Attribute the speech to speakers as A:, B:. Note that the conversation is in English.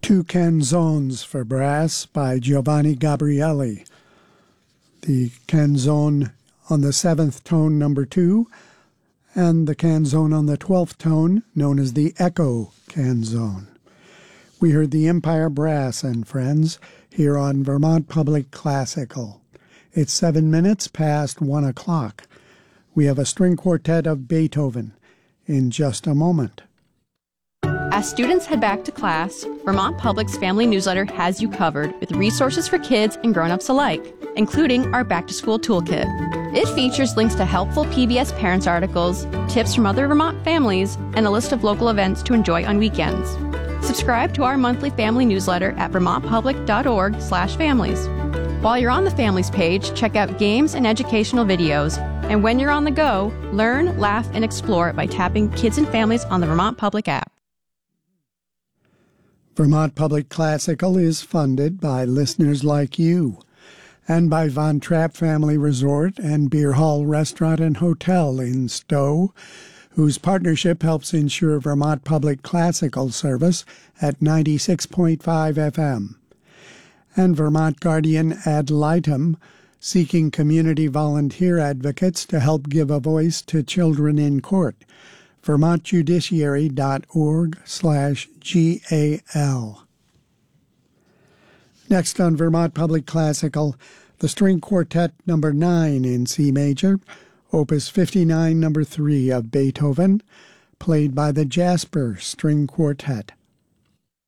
A: Two Canzones for Brass by Giovanni Gabrielli. The canzone on the 7th tone, number 2, and the canzone on the 12th tone, known as the echo canzone. We heard the Empire Brass and Friends here on Vermont Public Classical. It's 7 minutes past 1 o'clock. We have a string quartet of Beethoven in just a moment.
B: As students head back to class, Vermont Public's Family Newsletter has you covered with resources for kids and grown-ups alike, including our back-to-school toolkit. It features links to helpful PBS Parents articles, tips from other Vermont families, and a list of local events to enjoy on weekends. Subscribe to our monthly family newsletter at vermontpublic.org/families. While you're on the Families page, check out games and educational videos. And when you're on the go, learn, laugh, and explore by tapping Kids and Families on the Vermont Public app.
A: Vermont Public Classical is funded by listeners like you and by Von Trapp Family Resort and Beer Hall Restaurant and Hotel in Stowe, whose partnership helps ensure Vermont Public Classical service at 96.5 FM. And Vermont Guardian ad litem, seeking community volunteer advocates to help give a voice to children in court. vermontjudiciary.org/GAL. Next on Vermont Public Classical, the String Quartet number 9 in C major, Opus 59 number 3 of Beethoven, played by the Jasper String Quartet.